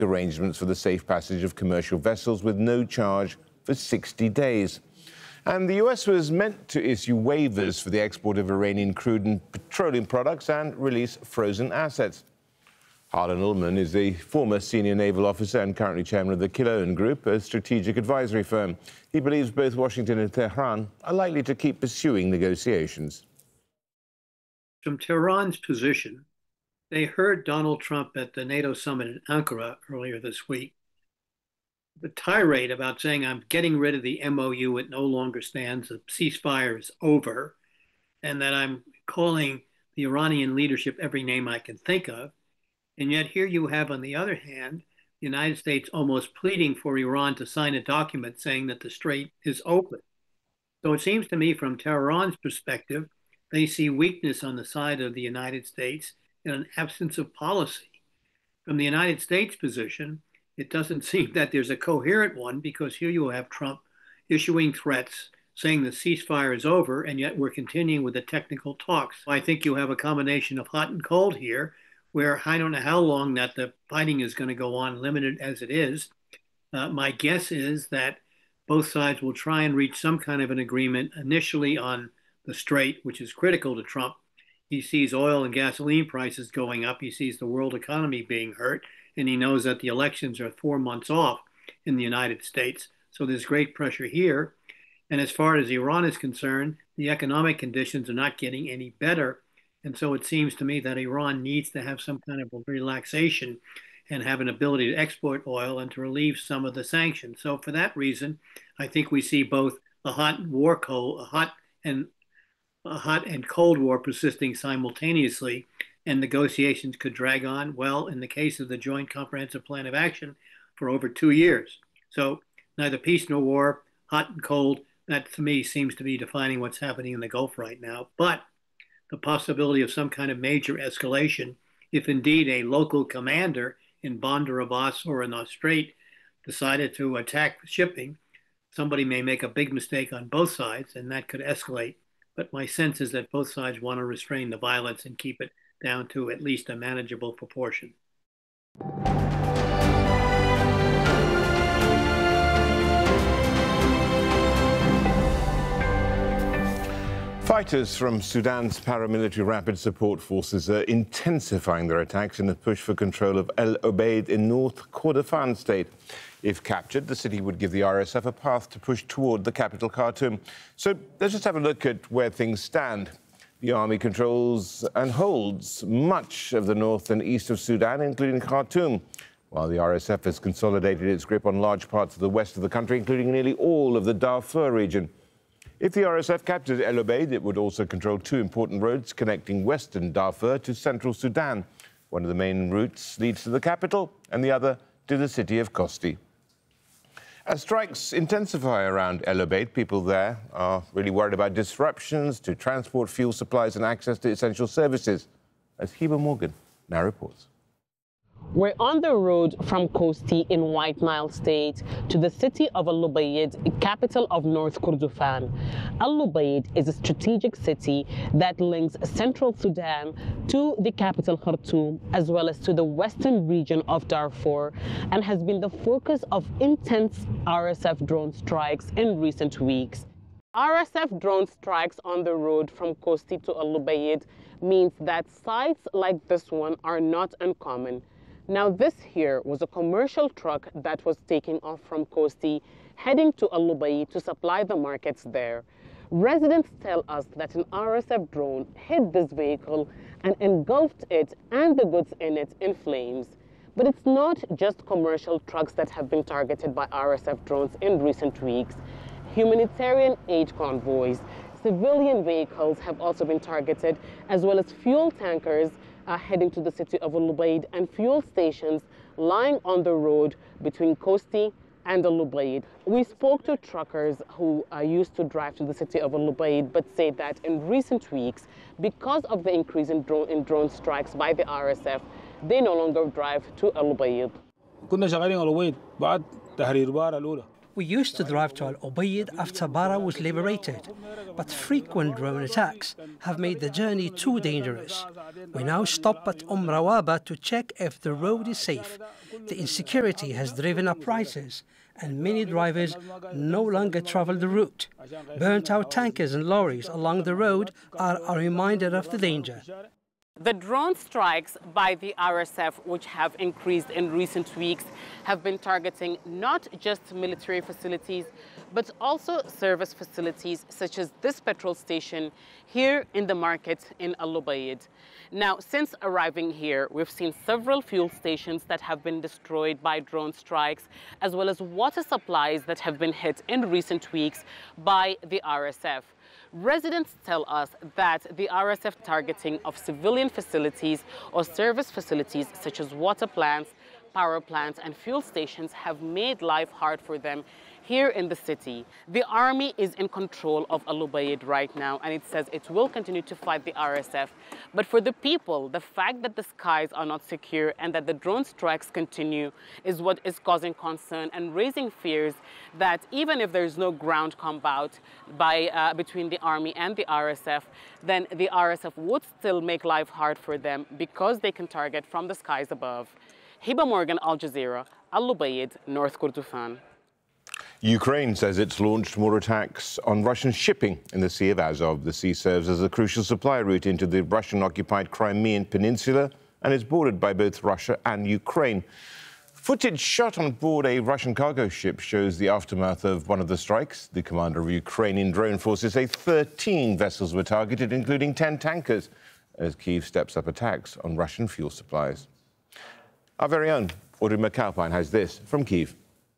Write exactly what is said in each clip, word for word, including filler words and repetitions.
arrangements for the safe passage of commercial vessels with no charge for sixty days. And the U S was meant to issue waivers for the export of Iranian crude and petroleum products and release frozen assets. Harlan Ullman is a former senior naval officer and currently chairman of the Killowen Group, a strategic advisory firm. He believes both Washington and Tehran are likely to keep pursuing negotiations. From Tehran's position, they heard Donald Trump at the NATO summit in Ankara earlier this week. The tirade about saying, I'm getting rid of the M O U, it no longer stands, the ceasefire is over, and that I'm calling the Iranian leadership every name I can think of. And yet here you have, on the other hand, the United States almost pleading for Iran to sign a document saying that the strait is open. So it seems to me, from Tehran's perspective, they see weakness on the side of the United States and an absence of policy. From the United States position, it doesn't seem that there's a coherent one, because here you have Trump issuing threats, saying the ceasefire is over, and yet we're continuing with the technical talks. I think you have a combination of hot and cold here, where I don't know how long that the fighting is going to go on, limited as it is. Uh, my guess is that both sides will try and reach some kind of an agreement initially on the strait, which is critical to Trump. He sees oil and gasoline prices going up. He sees the world economy being hurt, and he knows that the elections are four months off in the United States. So there's great pressure here. And as far as Iran is concerned, the economic conditions are not getting any better. And so it seems to me that Iran needs to have some kind of a relaxation and have an ability to export oil and to relieve some of the sanctions. So for that reason, I think we see both a hot war cold, a hot and a hot and cold war persisting simultaneously, and negotiations could drag on, well, in the case of the Joint Comprehensive Plan of Action, for over two years. So neither peace nor war, hot and cold, that to me seems to be defining what's happening in the Gulf right now. But the possibility of some kind of major escalation, if indeed a local commander in Bandar Abbas or in the Strait decided to attack shipping, somebody may make a big mistake on both sides, and that could escalate. But my sense is that both sides want to restrain the violence and keep it down to at least a manageable proportion. Fighters from Sudan's paramilitary rapid support forces are intensifying their attacks in a push for control of El Obeid in North Kordofan state. If captured, the city would give the R S F a path to push toward the capital, Khartoum. So let's just have a look at where things stand. The army controls and holds much of the north and east of Sudan, including Khartoum, while the R S F has consolidated its grip on large parts of the west of the country, including nearly all of the Darfur region. If the R S F captured El Obeid, it would also control two important roads connecting western Darfur to central Sudan. One of the main routes leads to the capital and the other to the city of Kosti. As strikes intensify around El Obeid, people there are really worried about disruptions to transport, fuel supplies and access to essential services. As Heba Morgan now reports. We're on the road from Kosti in White Nile State to the city of El Obeid, capital of North Kordofan. El Obeid is a strategic city that links central Sudan to the capital Khartoum, as well as to the western region of Darfur, and has been the focus of intense R S F drone strikes in recent weeks. R S F drone strikes on the road from Kosti to El Obeid means that sites like this one are not uncommon. Now, this here was a commercial truck that was taking off from Kosti, heading to El Obeid to supply the markets there. Residents tell us that an R S F drone hit this vehicle and engulfed it and the goods in it in flames. But it's not just commercial trucks that have been targeted by R S F drones in recent weeks. Humanitarian aid convoys, civilian vehicles have also been targeted, as well as fuel tankers Uh, heading to the city of El Obeid and fuel stations lying on the road between Kosti and El Obeid. We spoke to truckers who uh, used to drive to the city of El Obeid, but say that in recent weeks, because of the increase in drone, in drone strikes by the R S F, they no longer drive to El Obeid. We used to drive to Al Ubaid after Bara was liberated, but frequent drone attacks have made the journey too dangerous. We now stop at Umm Rawaba to check if the road is safe. The insecurity has driven up prices, and many drivers no longer travel the route. Burnt-out tankers and lorries along the road are a reminder of the danger. The drone strikes by the R S F, which have increased in recent weeks, have been targeting not just military facilities, but also service facilities such as this petrol station here in the market in Al Ubaid. Now, since arriving here, we've seen several fuel stations that have been destroyed by drone strikes, as well as water supplies that have been hit in recent weeks by the R S F. Residents tell us that the R S F targeting of civilian facilities or service facilities such as water plants, power plants and fuel stations have made life hard for them here in the city. The army is in control of Al Ubaid right now, and it says it will continue to fight the R S F. But for the people, the fact that the skies are not secure and that the drone strikes continue is what is causing concern and raising fears that even if there's no ground combat by, uh, between the army and the R S F, then the R S F would still make life hard for them because they can target from the skies above. Hiba Morgan, Al Jazeera, Al Ubaid, North Kordofan. Ukraine says it's launched more attacks on Russian shipping in the Sea of Azov. The sea serves as a crucial supply route into the Russian-occupied Crimean Peninsula and is bordered by both Russia and Ukraine. Footage shot on board a Russian cargo ship shows the aftermath of one of the strikes. The commander of Ukrainian drone forces says thirteen vessels were targeted, including ten tankers, as Kyiv steps up attacks on Russian fuel supplies. Our very own Audrey McAlpine has this from Kyiv.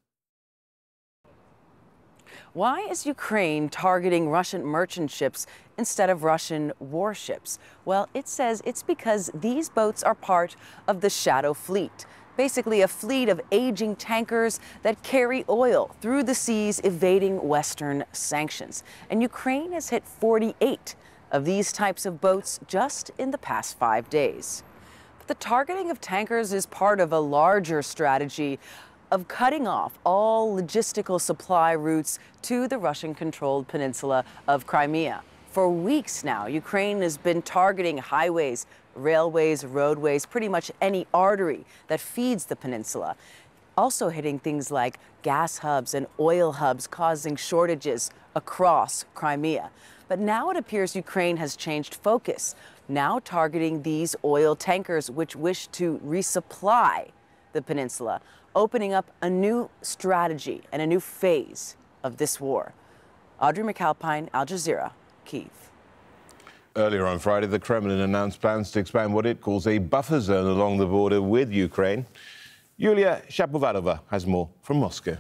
Why is Ukraine targeting Russian merchant ships instead of Russian warships? Well, it says it's because these boats are part of the Shadow Fleet, basically a fleet of aging tankers that carry oil through the seas, evading Western sanctions. And Ukraine has hit forty-eight of these types of boats just in the past five days. But the targeting of tankers is part of a larger strategy of cutting off all logistical supply routes to the Russian-controlled peninsula of Crimea. For weeks now, Ukraine has been targeting highways, railways, roadways, pretty much any artery that feeds the peninsula. Also hitting things like gas hubs and oil hubs, causing shortages across Crimea. But now it appears Ukraine has changed focus, now targeting these oil tankers which wish to resupply the peninsula, opening up a new strategy and a new phase of this war. Audrey McAlpine, Al Jazeera, Kyiv. Earlier on Friday, the Kremlin announced plans to expand what it calls a buffer zone along the border with Ukraine. Yulia Shapovalova has more from Moscow.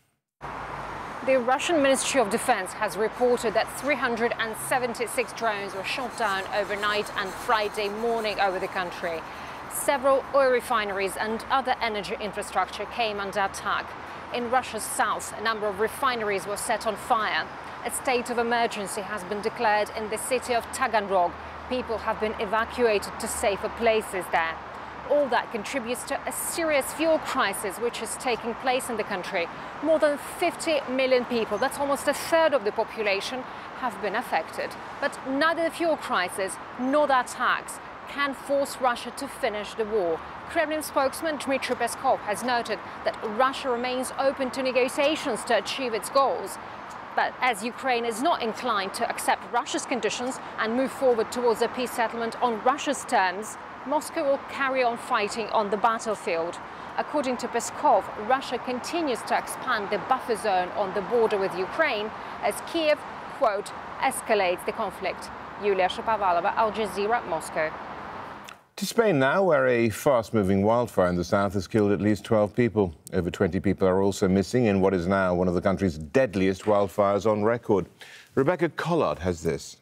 The Russian Ministry of Defense has reported that three hundred seventy-six drones were shot down overnight and Friday morning over the country. Several oil refineries and other energy infrastructure came under attack. In Russia's south, a number of refineries were set on fire. A state of emergency has been declared in the city of Taganrog. People have been evacuated to safer places there. All that contributes to a serious fuel crisis which is taking place in the country. More than fifty million people, that's almost a third of the population, have been affected. But neither the fuel crisis nor the attacks can force Russia to finish the war. Kremlin spokesman Dmitry Peskov has noted that Russia remains open to negotiations to achieve its goals. But as Ukraine is not inclined to accept Russia's conditions and move forward towards a peace settlement on Russia's terms, Moscow will carry on fighting on the battlefield. According to Peskov, Russia continues to expand the buffer zone on the border with Ukraine as Kyiv, quote, escalates the conflict. Yulia Shapovalova, Al Jazeera, Moscow. To Spain now, where a fast-moving wildfire in the south has killed at least twelve people. Over twenty people are also missing in what is now one of the country's deadliest wildfires on record. Rebecca Collard has this.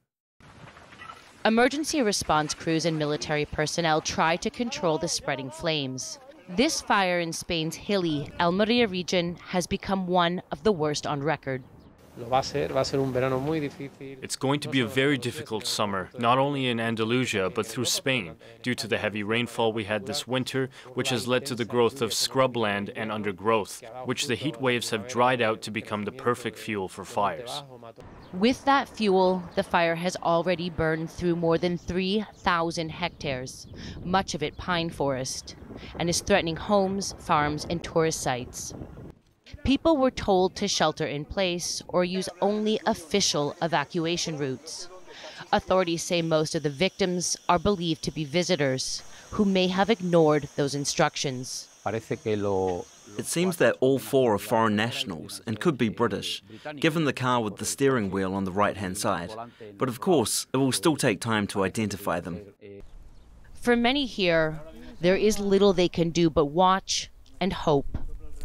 Emergency response crews and military personnel try to control the spreading flames. This fire in Spain's hilly Almeria region has become one of the worst on record. It's going to be a very difficult summer, not only in Andalusia, but through Spain, due to the heavy rainfall we had this winter, which has led to the growth of scrubland and undergrowth, which the heat waves have dried out to become the perfect fuel for fires. With that fuel, the fire has already burned through more than three thousand hectares, much of it pine forest, and is threatening homes, farms, and tourist sites. People were told to shelter in place or use only official evacuation routes. Authorities say most of the victims are believed to be visitors who may have ignored those instructions. It seems that all four are foreign nationals and could be British, given the car with the steering wheel on the right-hand side. But of course, it will still take time to identify them. For many here, there is little they can do but watch and hope.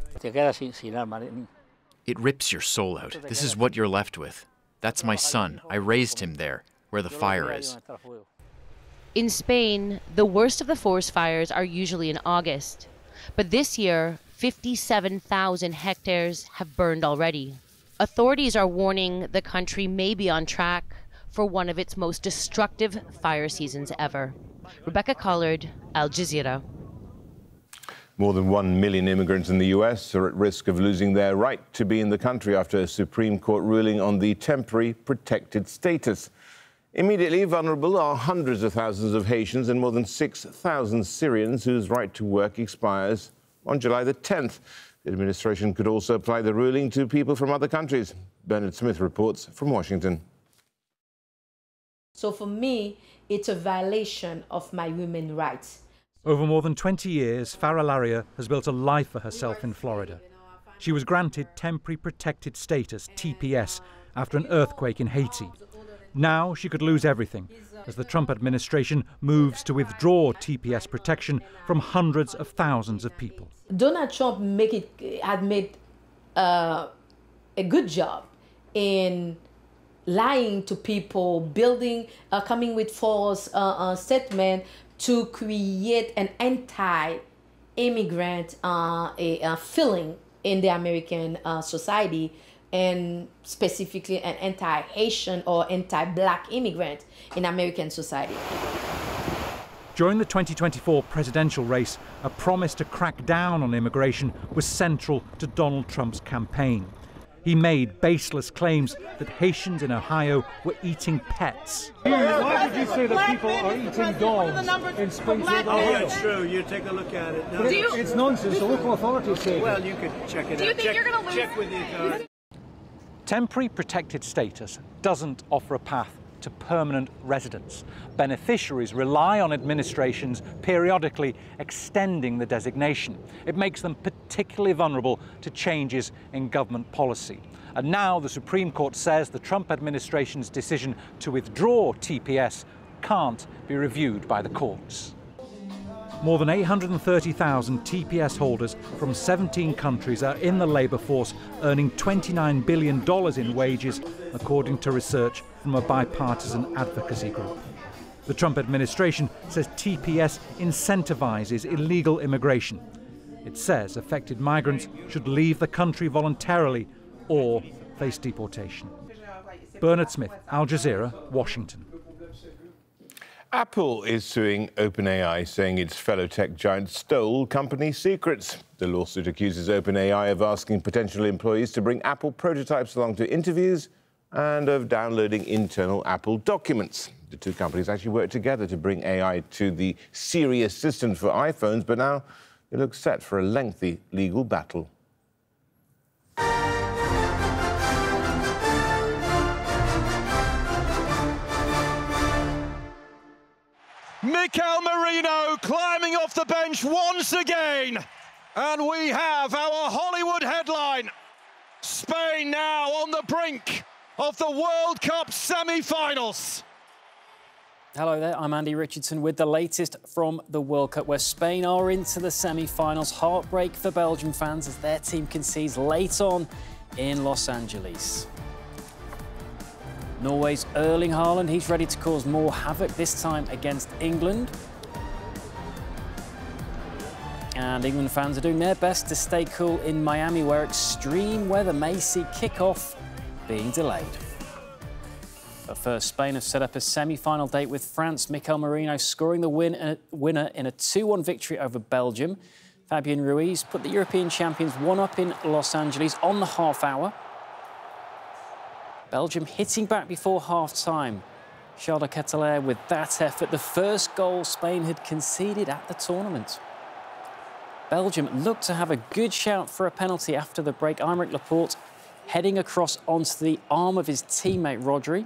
It rips your soul out. This is what you're left with. That's my son. I raised him there, where the fire is. In Spain, the worst of the forest fires are usually in August. But this year, fifty-seven thousand hectares have burned already. Authorities are warning the country may be on track for one of its most destructive fire seasons ever. Rebecca Collard, Al Jazeera. More than one million immigrants in the U S are at risk of losing their right to be in the country after a Supreme Court ruling on the temporary protected status. Immediately vulnerable are hundreds of thousands of Haitians and more than six thousand Syrians whose right to work expires on July the tenth. The administration could also apply the ruling to people from other countries. Bernard Smith reports from Washington. So for me, it's a violation of my human rights. Over more than twenty years, Farah Laria has built a life for herself in Florida. She was granted Temporary Protected Status, T P S, after an earthquake in Haiti. Now she could lose everything as the Trump administration moves to withdraw T P S protection from hundreds of thousands of people. Donald Trump make it, had made uh, a good job in lying to people, building, uh, coming with false uh, uh, statement to create an anti-immigrant uh, a, a feeling in the American uh, society, and specifically an anti-Haitian or anti-black immigrant in American society. During the twenty twenty-four presidential race, a promise to crack down on immigration was central to Donald Trump's campaign. He made baseless claims that Haitians in Ohio were eating pets. Why did you say that people are eating dogs in Springfield, Ohio? Oh, it's true. You take a look at it. No, it it's nonsense. The local authorities say Well, you could check it out. Do you think check, you're going to lose? Check with the authorities. Temporary protected status doesn't offer a path to permanent residence. Beneficiaries rely on administrations periodically extending the designation. It makes them particularly vulnerable to changes in government policy. And now the Supreme Court says the Trump administration's decision to withdraw T P S can't be reviewed by the courts. More than eight hundred thirty thousand T P S holders from seventeen countries are in the labour force, earning twenty-nine billion dollars in wages, according to research from a bipartisan advocacy group. The Trump administration says T P S incentivises illegal immigration. It says affected migrants should leave the country voluntarily or face deportation. Bernard Smith, Al Jazeera, Washington. Apple is suing OpenAI, saying its fellow tech giant stole company secrets. The lawsuit accuses OpenAI of asking potential employees to bring Apple prototypes along to interviews and of downloading internal Apple documents. The two companies actually worked together to bring A I to the Siri assistant for iPhones, but now it looks set for a lengthy legal battle. Mikel Merino climbing off the bench once again. And we have our Hollywood headline. Spain now on the brink of the World Cup semi-finals. Hello there, I'm Andy Richardson with the latest from the World Cup, where Spain are into the semi-finals. Heartbreak for Belgian fans as their team concedes late on in Los Angeles. Norway's Erling Haaland, he's ready to cause more havoc, this time against England. And England fans are doing their best to stay cool in Miami, where extreme weather may see kick-off being delayed. But first, Spain have set up a semi-final date with France. Mikel Merino scoring the win, uh, winner in a two one victory over Belgium. Fabian Ruiz put the European champions one up in Los Angeles on the half hour. Belgium hitting back before half-time. Charles de Ketelaere with that effort, the first goal Spain had conceded at the tournament. Belgium looked to have a good shout for a penalty after the break. Aymeric Laporte heading across onto the arm of his teammate Rodri.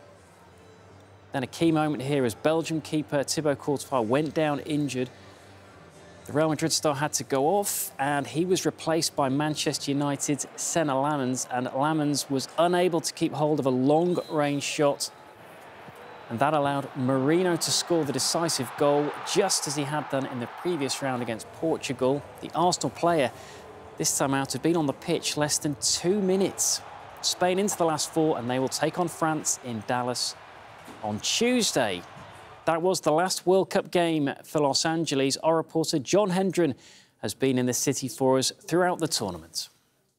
Then a key moment here as Belgium keeper Thibaut Courtois went down injured. The Real Madrid star had to go off and he was replaced by Manchester United's Senna Lamens, and Lamens was unable to keep hold of a long-range shot, and that allowed Merino to score the decisive goal just as he had done in the previous round against Portugal. The Arsenal player this time out had been on the pitch less than two minutes. Spain into the last four and they will take on France in Dallas on Tuesday. That was the last World Cup game for Los Angeles. Our reporter John Hendren has been in the city for us throughout the tournament.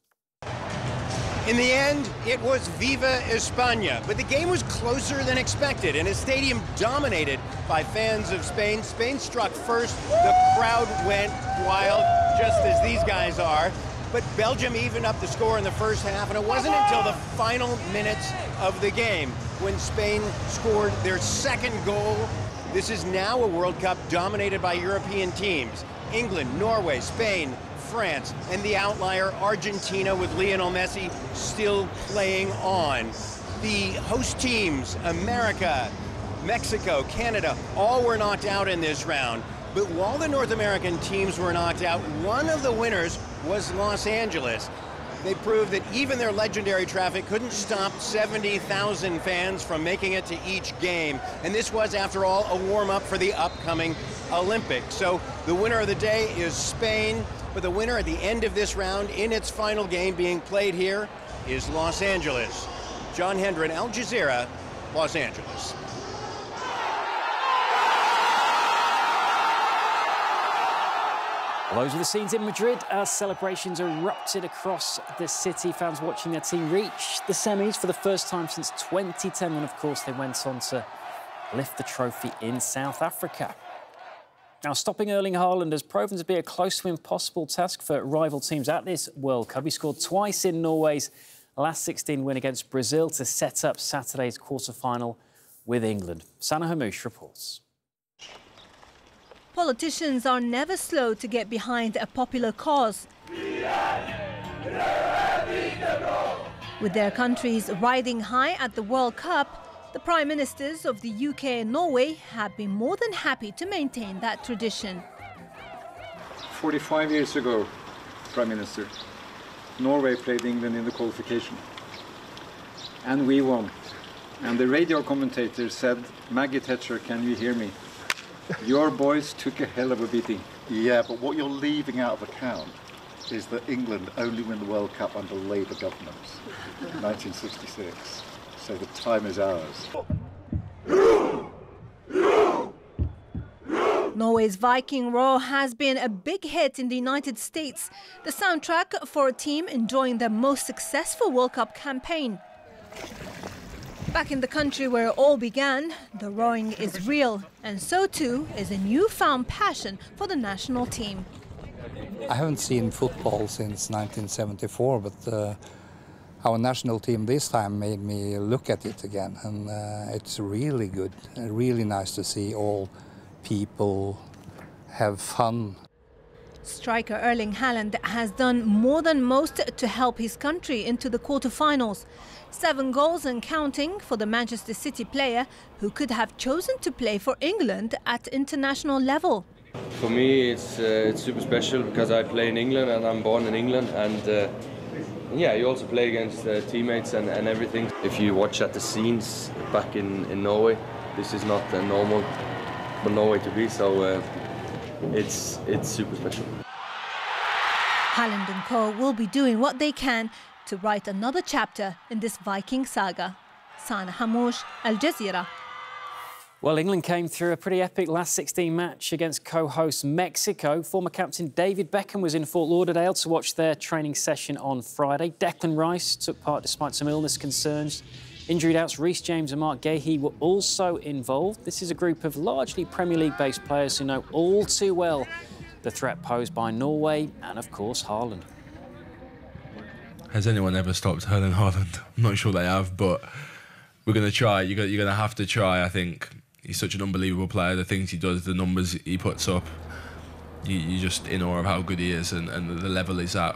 In the end, it was Viva España, but the game was closer than expected in a stadium dominated by fans of Spain. Spain struck first, the crowd went wild, just as these guys are. But Belgium evened up the score in the first half, and it wasn't until the final minutes of the game when Spain scored their second goal. This is now a World Cup dominated by European teams. England, Norway, Spain, France, and the outlier Argentina with Lionel Messi still playing on. The host teams, America, Mexico, Canada, all were knocked out in this round. But while the North American teams were knocked out, one of the winners was Los Angeles. They proved that even their legendary traffic couldn't stop seventy thousand fans from making it to each game. And this was, after all, a warm-up for the upcoming Olympics. So the winner of the day is Spain, but the winner at the end of this round in its final game being played here is Los Angeles. John Hendren, Al Jazeera, Los Angeles. Well, those were the scenes in Madrid as celebrations erupted across the city. Fans watching their team reach the semis for the first time since twenty ten, when, of course, they went on to lift the trophy in South Africa. Now, stopping Erling Haaland has proven to be a close to impossible task for rival teams at this World Cup. He scored twice in Norway's last sixteen win against Brazil to set up Saturday's quarter-final with England. Sana Hamouche reports. Politicians are never slow to get behind a popular cause. With their countries riding high at the World Cup, the Prime Ministers of the U K and Norway have been more than happy to maintain that tradition. forty-five years ago, Prime Minister, Norway played England in the qualification. And we won. And the radio commentator said, "Maggie Thatcher, can you hear me? Your boys took a hell of a beating." Yeah, but what you're leaving out of account is that England only win the World Cup under Labour governments in nineteen sixty-six. So the time is ours. Norway's Viking Roar has been a big hit in the United States, the soundtrack for a team enjoying their most successful World Cup campaign. Back in the country where it all began, the roaring is real, and so too is a newfound passion for the national team. I haven't seen football since nineteen seventy-four, but uh, our national team this time made me look at it again, and uh, it's really good, really nice to see all people have fun. Striker Erling Haaland has done more than most to help his country into the quarterfinals. Seven goals and counting for the Manchester City player who could have chosen to play for England at international level. For me, it's, uh, it's super special because I play in England and I'm born in England, and uh, yeah, you also play against uh, teammates and, and everything. If you watch at the scenes back in, in Norway, this is not uh, normal for Norway to be, so uh, it's, it's super special. Haaland and co will be doing what they can to write another chapter in this Viking saga. Sana Hamouche, Al Jazeera. Well, England came through a pretty epic last sixteen match against co-host Mexico. Former captain David Beckham was in Fort Lauderdale to watch their training session on Friday. Declan Rice took part despite some illness concerns. Injury doubts Reece James and Mark Gahey were also involved. This is a group of largely Premier League-based players who know all too well the threat posed by Norway and, of course, Haaland. Has anyone ever stopped Erling Haaland? I'm not sure they have, but we're going to try. You're going to have to try, I think. He's such an unbelievable player. The things he does, the numbers he puts up, you, you're just in awe of how good he is and, and the level he's at.